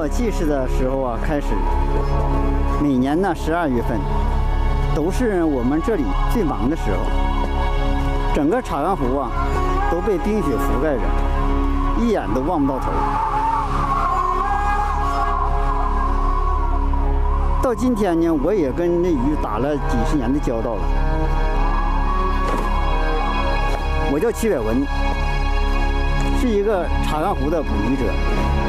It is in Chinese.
我记事的时候啊开始，每年呢12月份都是我们这里最忙的时候，整个茶园湖啊都被冰雪覆盖着，一眼都望不到头。到今天呢，我也跟那鱼打了几十年的交道了。我叫齐伟文，是一个茶园湖的捕鱼者。